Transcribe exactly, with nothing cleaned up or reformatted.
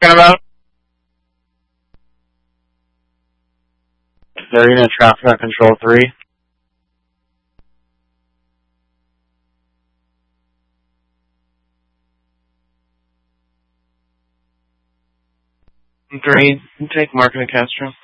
talking about? They're in traffic on control three. Three, take Mark and Castro.